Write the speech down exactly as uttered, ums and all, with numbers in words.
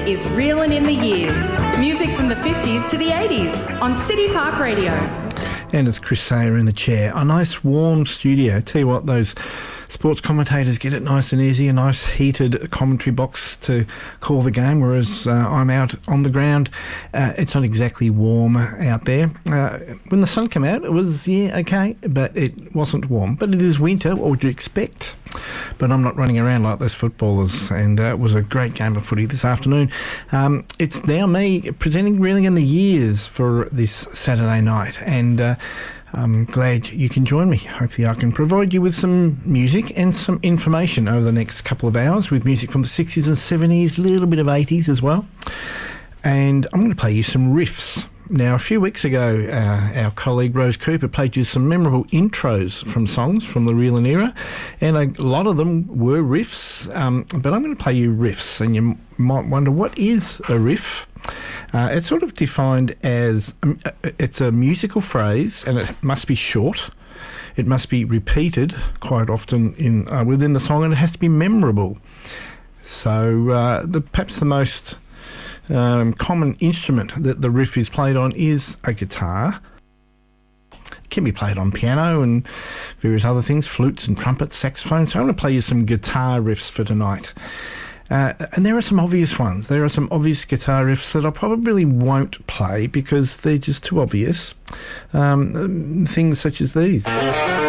is Reelin' in the Years. Music from the fifties to the eighties on City Park Radio. And it's Chris Sayer in the chair. A nice warm studio. Tell you what, those sports commentators get it nice and easy, a nice heated commentary box to call the game, whereas uh, I'm out on the ground. Uh, it's not exactly warm out there. Uh, when the sun came out, it was, yeah, okay, but it wasn't warm. But it is winter, what would you expect? But I'm not running around like those footballers, and uh, it was a great game of footy this afternoon. Um, it's now me presenting Reelin' in the Years for this Saturday night, and uh, I'm glad you can join me. Hopefully I can provide you with some music and some information over the next couple of hours, with music from the sixties and seventies, a little bit of eighties as well. And I'm going to play you some riffs. Now, a few weeks ago, uh, our colleague Rose Cooper played you some memorable intros from songs from the Reelin' era, and a lot of them were riffs, um, but I'm going to play you riffs, and you might wonder, what is a riff? Uh, it's sort of defined as, um, it's a musical phrase, and it must be short, it must be repeated quite often in uh, within the song, and it has to be memorable. So uh, the perhaps the most Um, common instrument that the riff is played on is a guitar. It can be played on piano and various other things, flutes and trumpets, saxophones. So I'm going to play you some guitar riffs for tonight. Uh, and there are some obvious ones. There are some obvious guitar riffs that I probably won't play because they're just too obvious. Um, things such as these.